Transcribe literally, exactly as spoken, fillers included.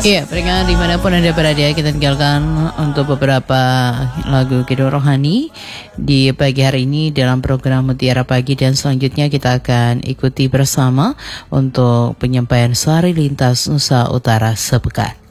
Iya, pendengar dimanapun Anda berada, kita tinggalkan untuk beberapa lagu Kidung Rohani di pagi hari ini dalam program Mutiara Pagi, dan selanjutnya kita akan ikuti bersama untuk penyampaian Sehari Lintas Nusa Utara sepekan.